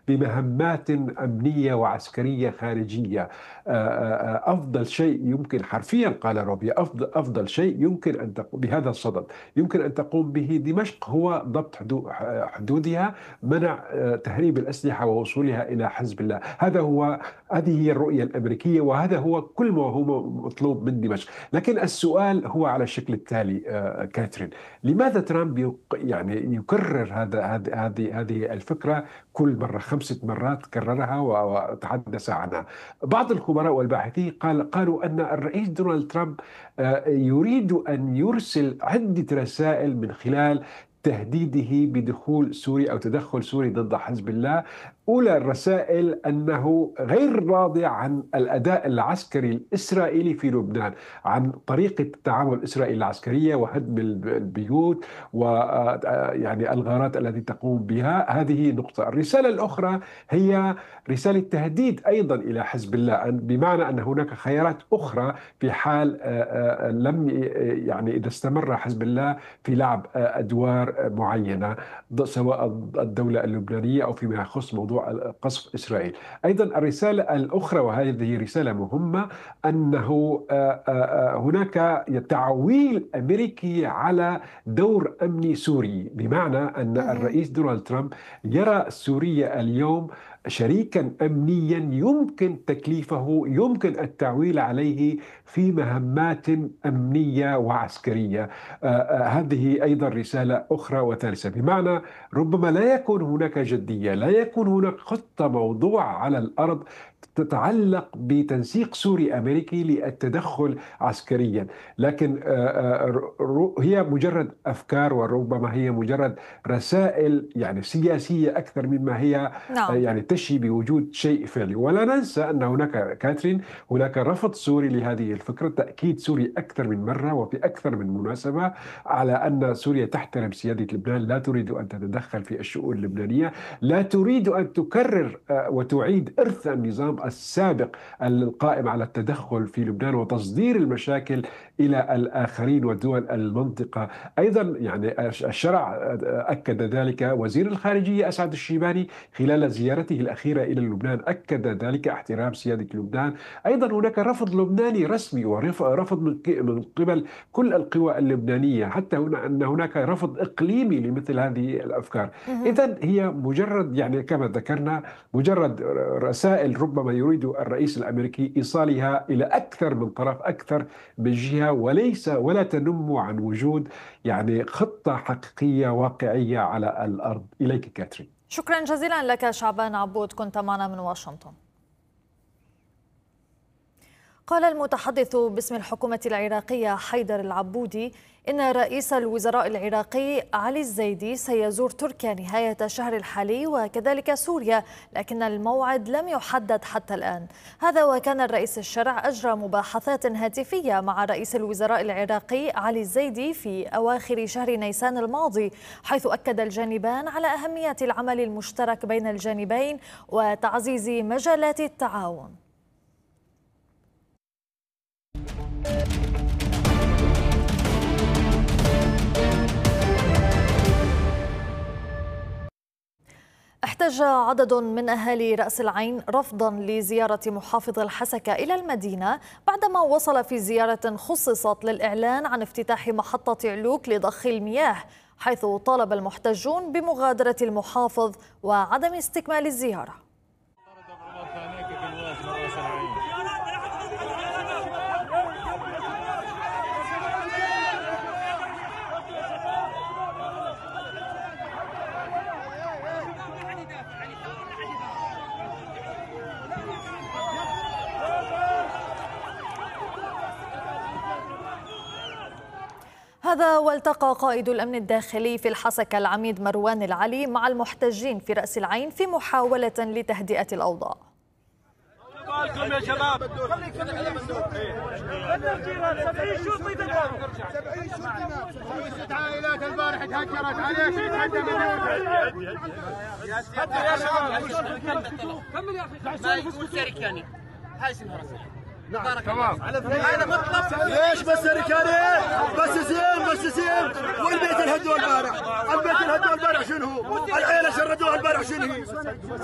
بمهمات أمنية وعسكرية خارجية. أفضل شيء يمكن حرفيا، قال روبي، أفضل شيء يمكن أن تقوم بهذا الصدد، يمكن أن تقوم به دمشق، هو ضبط حدودها، منع تهريب الأسلحة ووصولها إلى حزب الله. هذه هي الرؤية الأمريكية، وهذا هو كل ما هو مطلوب من دمشق. لكن السؤال هو على الشكل التالي، كاترين: لماذا ترامب يعني يكرر هذه الفكرة كل مرة؟ 5 مرات كررها وتحدث عنها. بعض الخبراء والباحثين قالوا أن الرئيس دونالد ترامب يريد أن يرسل عدة رسائل من خلال تهديده بدخول سوريا أو تدخل سوري ضد حزب الله. أولى الرسائل أنه غير راضي عن الأداء العسكري الإسرائيلي في لبنان، عن طريقة التعامل الإسرائيلي العسكرية وهدم البيوت ويعني الغارات التي تقوم بها. هذه نقطة. الرسالة الأخرى هي رسالة تهديد أيضا إلى حزب الله، بمعنى أن هناك خيارات أخرى في حال لم يعني إذا استمر حزب الله في لعب أدوار معينة، سواء الدولة اللبنانية أو فيما يخص موضوع قصف إسرائيل. أيضا الرسالة الأخرى، وهذه رسالة مهمة، أنه هناك تعويل أمريكي على دور أمني سوري، بمعنى أن الرئيس دونالد ترامب يرى سوريا اليوم شريكا أمنيا يمكن تكليفه، يمكن التعويل عليه في مهمات أمنية وعسكرية. هذه أيضا رسالة أخرى وثالثة، بمعنى ربما لا يكون هناك جدية، لا يكون هناك خطة موضوع على الأرض تتعلق بتنسيق سوري أمريكي للتدخل عسكريا، لكن هي مجرد أفكار، وربما هي مجرد رسائل يعني سياسية أكثر مما هي نعم. يعني تشي بوجود شيء فعلي. ولا ننسى أن هناك، كاترين، هناك رفض سوري لهذه الفكرة، تأكيد سوري أكثر من مرة وفي أكثر من مناسبة على أن سوريا تحترم سيادة لبنان، لا تريد أن تتدخل في الشؤون اللبنانية، لا تريد أن تكرر وتعيد إرث النظام السابق القائم على التدخل في لبنان وتصدير المشاكل إلى الآخرين ودول المنطقة. أيضا يعني الشرع أكد ذلك، وزير الخارجية أسعد الشيباني خلال زيارته الأخيرة إلى لبنان أكد ذلك، احترام سيادة لبنان. أيضا هناك رفض لبناني رسمي ورفض من قبل كل القوى اللبنانية، حتى أن هناك رفض إقليمي لمثل هذه الأفكار. إذن هي مجرد، يعني كما ذكرنا، مجرد رسائل ربما يريد الرئيس الأمريكي إيصالها إلى أكثر من طرف، أكثر من جهة، ولا تنم عن وجود يعني خطة حقيقية واقعية على الأرض. إليك كاترين. شكرا جزيلا لك شعبان عبود، كنت معنا من واشنطن. قال المتحدث باسم الحكومة العراقية حيدر العبودي إن رئيس الوزراء العراقي علي الزيدي سيزور تركيا نهاية الشهر الحالي وكذلك سوريا، لكن الموعد لم يحدد حتى الآن. هذا وكان الرئيس الشرع أجرى مباحثات هاتفية مع رئيس الوزراء العراقي علي الزيدي في أواخر شهر نيسان الماضي، حيث أكد الجانبان على أهمية العمل المشترك بين الجانبين وتعزيز مجالات التعاون. احتج عدد من أهالي رأس العين رفضا لزيارة محافظ الحسكة إلى المدينة بعدما وصل في زيارة خصصت للإعلان عن افتتاح محطة علوك لضخ المياه، حيث طالب المحتجون بمغادرة المحافظ وعدم استكمال الزيارة. هذا والتقى قائد الأمن الداخلي في الحسكة العميد مروان العلي مع المحتجين في رأس العين في محاولة لتهدئة الأوضاع. يا شباب 70 عائلات البارحة تهجرت عليك يا شباب. كمل يا اخي. ما يقول سركاني هاي اسمها رسل. نعم تمام. هذا مطلب. ليش بس سركاني؟ بس زين والبيت الهدوا البارح. البيت الهدوا البارح شنو هو؟ العيلة شردوها البارح شنو هي؟